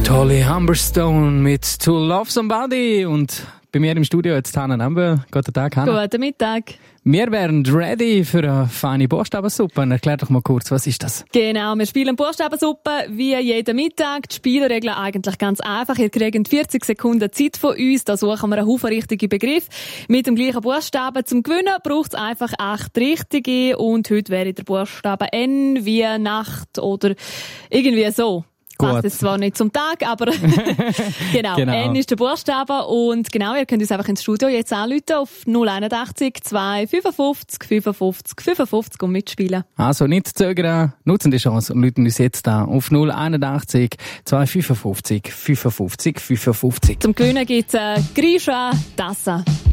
Holly Humberstone mit To Love Somebody und bei mir im Studio jetzt Hannah Nambel. Guten Tag, Hannah. Guten Mittag. Wir wären ready für eine feine Buchstabensuppe. Erklär doch mal kurz, was ist das? Genau, wir spielen Buchstabensuppe wie jeden Mittag. Die Spielregeln eigentlich ganz einfach. Ihr kriegt 40 Sekunden Zeit von uns. Da suchen wir einen Haufen richtige Begriffe mit dem gleichen Buchstaben. Zum Gewinnen braucht es einfach 8 richtige. Und heute wäre der Buchstabe N wie Nacht oder irgendwie so. Passt jetzt zwar nicht zum Tag, aber genau. N ist der Buchstabe und genau, ihr könnt uns einfach ins Studio jetzt anrufen auf 081 255 55 55 und mitspielen. Also nicht zögern, nutzen die Chance und rufen uns jetzt an auf 081 255 55 55. Zum Gewinnen gibt es Grisha Tassa.